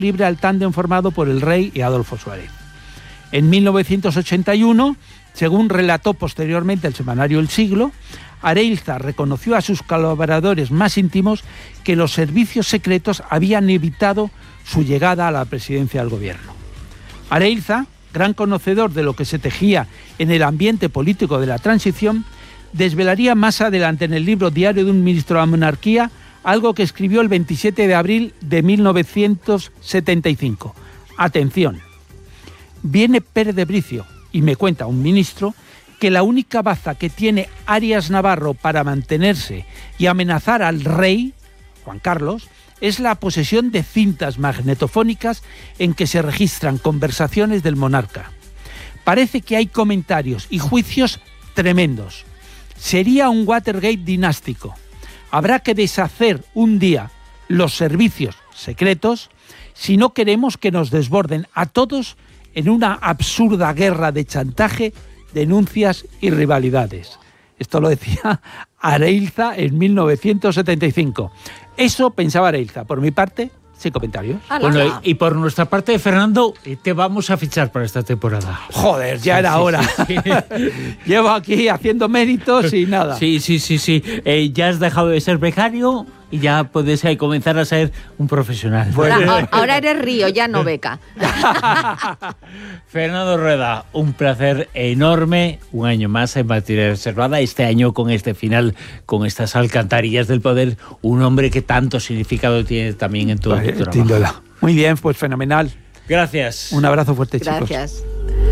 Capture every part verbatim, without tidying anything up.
libre al tándem formado por el rey y Adolfo Suárez. En mil novecientos ochenta y uno, según relató posteriormente el semanario El Siglo, Areilza reconoció a sus colaboradores más íntimos que los servicios secretos habían evitado su llegada a la presidencia del gobierno. Areilza, gran conocedor de lo que se tejía en el ambiente político de la transición, desvelaría más adelante en el libro Diario de un ministro de la monarquía algo que escribió el veintisiete de abril de mil novecientos setenta y cinco. Atención, viene Pérez de Bricio y me cuenta un ministro que la única baza que tiene Arias Navarro para mantenerse y amenazar al rey, Juan Carlos, es la posesión de cintas magnetofónicas en que se registran conversaciones del monarca. Parece que hay comentarios y juicios tremendos. Sería un Watergate dinástico. Habrá que deshacer un día los servicios secretos si no queremos que nos desborden a todos en una absurda guerra de chantaje, denuncias y rivalidades. Esto lo decía Areilza en mil novecientos setenta y cinco. Eso pensaba Areilza. Por mi parte, sin comentarios. Bueno, y, y por nuestra parte, Fernando, te vamos a fichar para esta temporada. Joder, ya sí, era sí, hora. Sí, sí. Llevo aquí haciendo méritos y nada. Sí, sí, sí, sí. Eh, ya has dejado de ser becario y ya puedes eh, comenzar a ser un profesional. Bueno. Ahora, ahora eres Río, ya no beca. Fernando Rueda, un placer enorme. Un año más en Materia Reservada. Este año con este final, con estas alcantarillas del poder, un hombre que tanto significado tiene también en todo el trabajo. Muy bien, pues fenomenal. Gracias. Un abrazo fuerte, chicos. Gracias.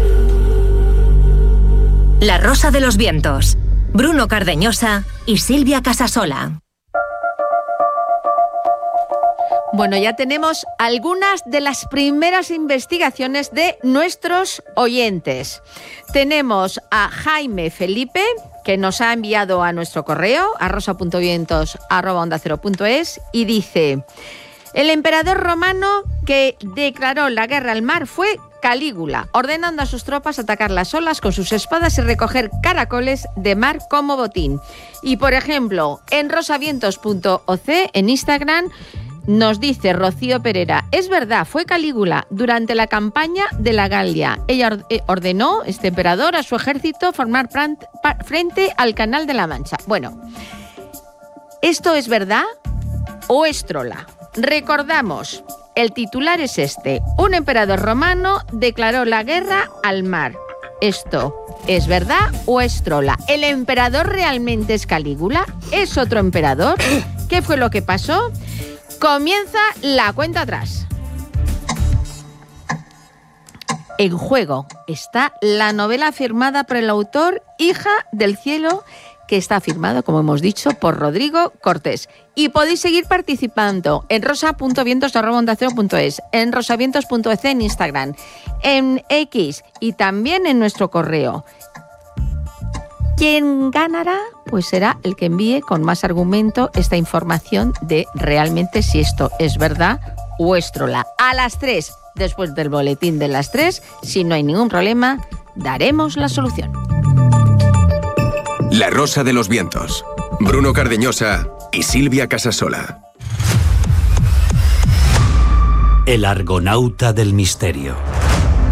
La Rosa de los Vientos. Bruno Cardeñosa y Silvia Casasola. Bueno, ya tenemos algunas de las primeras investigaciones de nuestros oyentes. Tenemos a Jaime Felipe, que nos ha enviado a nuestro correo, a rosa punto vientos arroba onda cero punto es, y dice: el emperador romano que declaró la guerra al mar fue Calígula, ordenando a sus tropas atacar las olas con sus espadas y recoger caracoles de mar como botín. Y, por ejemplo, en rosavientos punto o ce, en Instagram, nos dice Rocío Pereira: es verdad, fue Calígula durante la campaña de la Galia. Ella ordenó, este emperador, a su ejército formar frente al Canal de la Mancha. Bueno, ¿esto es verdad o es trola? Recordamos, el titular es este: un emperador romano declaró la guerra al mar. ¿Esto es verdad o es trola? ¿El emperador realmente es Calígula? ¿Es otro emperador? ¿Qué fue lo que pasó? Comienza la cuenta atrás. En juego está la novela firmada por el autor Hija del Cielo, que está firmado, como hemos dicho, por Rodrigo Cortés. Y podéis seguir participando en rosa punto vientos arroba onda cero punto es, en rosavientos punto e ce en Instagram, en X y también en nuestro correo. ¿Quién ganará? Pues será el que envíe con más argumento esta información de realmente si esto es verdad o es trola. A las tres, después del boletín de las tres, si no hay ningún problema, daremos la solución. La Rosa de los Vientos. Bruno Cardeñosa y Silvia Casasola. El Argonauta del Misterio.